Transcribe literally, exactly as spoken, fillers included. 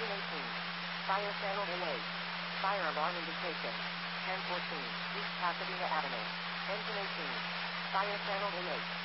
Engine eighteen. Fire channel in eight. Fire alarm indication. ten fourteen. East Pasadena Avenue. Engine eighteen. Fire channel in eight.